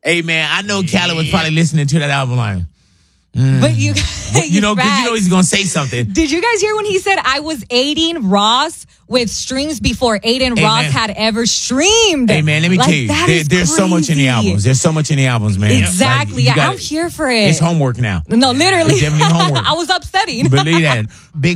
Hey, man, I know Khaled was probably listening to that album like, But you because you know he's going to say something. Did you guys hear when he said, I was aiding Ross with streams before Aiden Ross had ever streamed? Hey, man, let me tell you, there's so much in the albums. There's so much in the albums, man. Exactly. Like, I'm here for it. It's homework now. No, literally. It's definitely homework. I was up studying. Believe that. Big